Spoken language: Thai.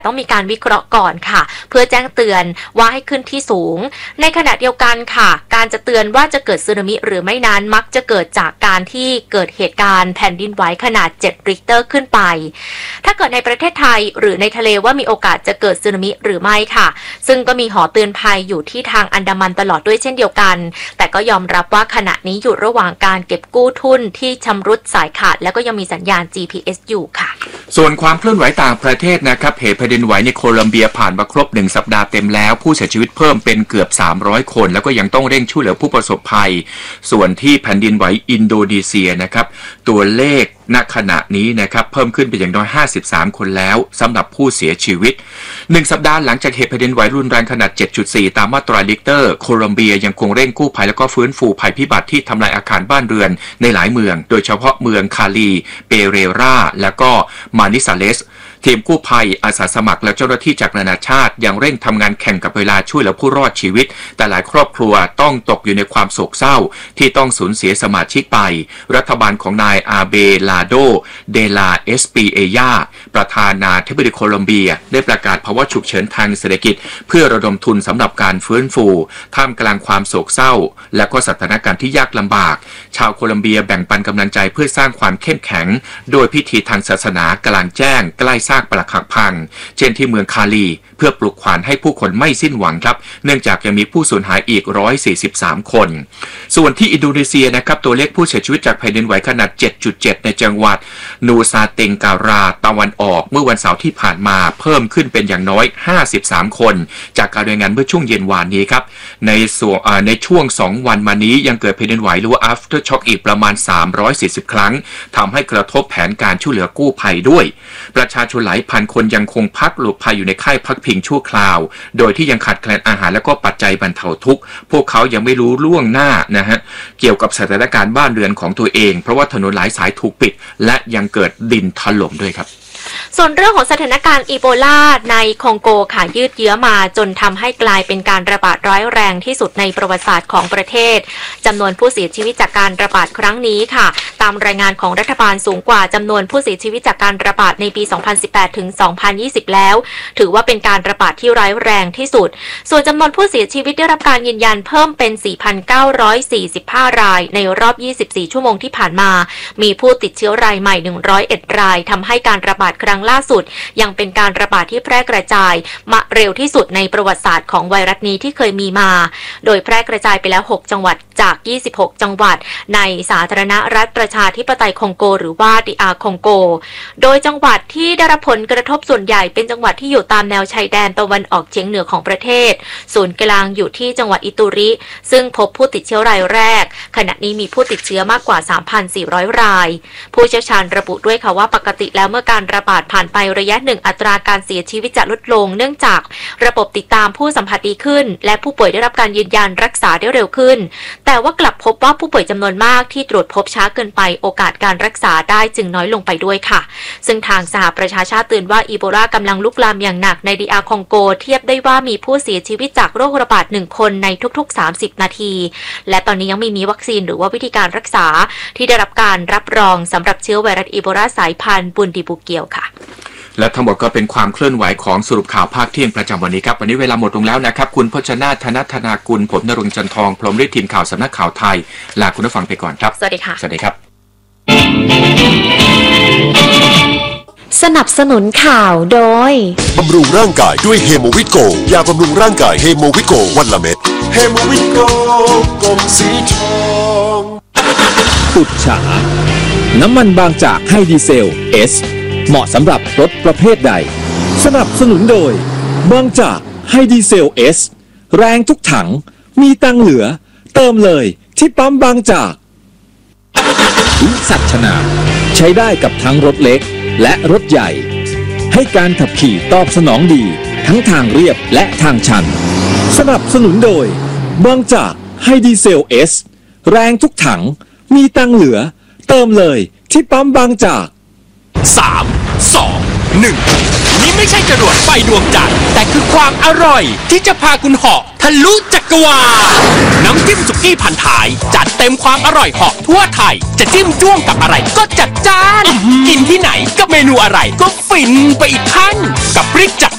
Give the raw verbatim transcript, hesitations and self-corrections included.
ต้องมีการวิเคราะห์ก่อนค่ะเพื่อแจ้งเตือนว่าให้ขึ้นที่สูงในขณะเดียวกันค่ะการจะเตือนว่าจะเกิดสึนามิหรือไม่นั้นมักจะเกิดจากการที่เกิดเหตุการณ์แผ่นดินไหวขนาดเจ็ดริกเตอร์ขึ้นไปถ้าเกิดในประเทศไทยหรือในทะเลว่ามีโอกาสจะเกิดสึนามิหรือไม่ค่ะซึ่งก็มีหอเตือนภัยอยู่ที่ทางอันดามันตลอดด้วยเช่นเดียวกันแต่ก็ยอมรับว่าขณะนี้อยู่ระหว่างการเก็บกู้ทุนที่ชำรุดสายขาดแล้วก็ยังมีสัญญาณ จี พี เอส อยู่ค่ะส่วนความเคลื่อนไหวต่างประเทศนะครับเหตุแผ่นดินไหวในโคลัมเบียผ่านมาครบหนึ่งสัปดาห์เต็มแล้วผู้เสียชีวิตเพิ่มเป็นเกือบสามร้อยคนแล้วก็ยังต้องเร่งช่วยเหลือผู้ประสบภัยส่วนที่แผ่นดินไหวอินโดนีเซียนะครับตัวเลขณขณะนี้นะครับเพิ่มขึ้นเป็นอย่างน้อยห้าสิบสามคนแล้วสำหรับผู้เสียชีวิตหนึ่งสัปดาห์หลังจากเหตุแผ่นดินไหวรุนแรงขนาด เจ็ดจุดสี่ ตามมาตราริกเตอร์โคลัมเบียยังคงเร่งกู้ภัยแล้วก็ฟื้นฟูภัยพิบัติที่ทำลายอาคารบ้านเรือนในหลายเมืองโดยเฉพาะเมืองคาลีเปเรราแล้วก็มานิซาเลสทีมกู้ภัยอาสาสมัครและเจ้าหน้าที่จากนานาชาติยังเร่งทำงานแข่งกับเวลาช่วยเหลือผู้รอดชีวิตแต่หลายครอบครัวต้องตกอยู่ในความโศกเศร้าที่ต้องสูญเสียสมาชิกไปรัฐบาลของนายอาเบลาโดเดลาเอสปีเอยาประธานาธิบดีโคลัมเบียได้ประกาศภาวะฉุกเฉินทางเศรษฐกิจเพื่อระดมทุนสำหรับการฟื้นฟูท่ามกลางความโศกเศร้าและก็สถานการณ์ที่ยากลำบากชาวโคลัมเบียแบ่งปันกำลังใจเพื่อสร้างความเข้มแข็งโดยพิธีทางศาสนากลางแจ้งใกล้ซากปรักหักพังเช่นที่เมืองคาลีเพื่อปลุกขวัญให้ผู้คนไม่สิ้นหวังครับเนื่องจากยังมีผู้สูญหายอีกหนึ่งร้อยสี่สิบสามคนส่วนที่อินโดนีเซียนะครับตัวเลขผู้เสียชีวิตจากแผ่นดินไหวขนาด เจ็ดจุดเจ็ด ในจังหวัดนูซาเต็งการาตะวันออกเมื่อวันเสาร์ที่ผ่านมาเพิ่มขึ้นเป็นอย่างน้อยห้าสิบสามคนจากการรายงานเมื่อช่วงเย็นวานนี้ครับในส่วนในช่วงสองวันมานี้ยังเกิดแผ่นดินไหวหรือว่า after shock อีกประมาณสามร้อยสี่สิบครั้งทำให้กระทบแผนการช่วยเหลือกู้ภัยด้วยประชาชนหลายพันคนยังคงพักหลบภัยอยู่ในค่ายพักพิงชั่วคราวโดยที่ยังขาดแคลนอาหารและก็ปัจจัยบรรเทาทุกข์พวกเขายังไม่รู้ล่วงหน้านะฮะเกี่ยวกับสถานการณ์บ้านเรือนของตัวเองเพราะว่าถนนหลายสายถูกปิดและยังเกิดดินถล่มด้วยครับส่วนเรื่องของสถานการณ์อีโบลาในคองโกค่ะยืดเยื้อมาจนทำให้กลายเป็นการระบาดร้ายแรงที่สุดในประวัติศาสตร์ของประเทศจำนวนผู้เสียชีวิตจากการระบาดครั้งนี้ค่ะตามรายงานของรัฐบาลสูงกว่าจำนวนผู้เสียชีวิตจากการระบาดในปี สองพันสิบแปด ถึง สองพันยี่สิบ แล้วถือว่าเป็นการระบาดที่ร้ายแรงที่สุดส่วนจำนวนผู้เสียชีวิตได้รับการยืนยันเพิ่มเป็น สี่พันเก้าร้อยสี่สิบห้า รายในรอบยี่สิบสี่ชั่วโมงที่ผ่านมามีผู้ติดเชื้อรายใหม่หนึ่งร้อยเอ็ดรายทำให้การระบาดครั้งล่าสุดยังเป็นการระบาดที่แพร่กระจายมาเร็วที่สุดในประวัติศาสตร์ของไวรัสนี้ที่เคยมีมาโดยแพร่กระจายไปแล้วหกจังหวัดจากยี่สิบหกจังหวัดในสาธารณรัฐประชาธิปไตยคองโกหรือว่าดิอาร์คองโกโดยจังหวัดที่ได้รับผลกระทบส่วนใหญ่เป็นจังหวัดที่อยู่ตามแนวชายแดนตะวันออกเฉียงเหนือของประเทศศูนย์กลางอยู่ที่จังหวัดอิตุริซึ่งพบผู้ติดเชื้อรายแรกขณะนี้มีผู้ติดเชื้อมากกว่า สามพันสี่ร้อย รายผู้เชี่ยวชาญระบุด้วยค่ะว่าปกติแล้วเมื่อการระบาดผ่านไประยะหนึ่งอัตราการเสียชีวิตจะลดลงเนื่องจากระบบติดตามผู้สัมผัสดีขึ้นและผู้ป่วยได้รับการยืนยันรักษาได้เร็วขึ้นแต่ว่ากลับพบว่าผู้ป่วยจำนวนมากที่ตรวจพบช้าเกินไปโอกาสการรักษาได้จึงน้อยลงไปด้วยค่ะซึ่งทางสหประชาชาติเตือนว่าอีโบลากำลังลุกลามอย่างหนักในดิอาร์คองโกเทียบได้ว่ามีผู้เสียชีวิตจากโรคระบาดหนึ่งคนในทุกๆสามสิบนาทีและตอนนี้ยังไม่มีวัคซีนหรือว่าวิธีการรักษาที่ได้รับการรับรองสำหรับเชื้อไวรัสอีโบลาสายพันธุ์บุนดิบุเกียวค่ะและทั้งหมดก็เป็นความเคลื่อนไหวของสรุปข่าวภาคเที่ยงประจำวันนี้ครับวันนี้เวลาหมดลงแล้วนะครับคุณพจนาถ ธนธนากุลผมณรงค์จันทองพร้อมด้วยทีมข่าวสำนักข่าวไทยลาคุณผู้ฟังไปก่อนครับสวัสดีค่ะสวัสดีครับสนับสนุนข่าวโดยบำรุงร่างกายด้วยเฮโมวิโกยาบำรุงร่างกายเฮโมวิโกวันละเม็ดเฮโมวิโกกลมสีทองปุจฉาน้ำมันบางจากไฮดีเซล S เหมาะสำหรับรถประเภทใดสนับสนุนโดยบางจากไฮดีเซล S แรงทุกถังมีตังเหลือเติมเลยที่ปั๊มบางจากวิสัชนาใช้ได้กับทั้งรถเล็กและรถใหญ่ให้การขับขี่ตอบสนองดีทั้งทางเรียบและทางชันสนับสนุนโดยบางจากไฮดีเซล S แรงทุกถังมีตังเหลือเติมเลยที่ปั๊มบางจากสาม สองหนึ่งนี่ไม่ใช่จรวดไฟดวงจันทร์แต่คือความอร่อยที่จะพาคุณเหาะทะลุจักรวาลน้ำจิ้มสุกี้พันท้ายจัดเต็มความอร่อยเหาะทั่วไทยจะจิ้มจ้วงกับอะไรก็จัดจ้านกินที่ไหนกับเมนูอะไรก็ฟินไปอีกขั้นกับพริกจัด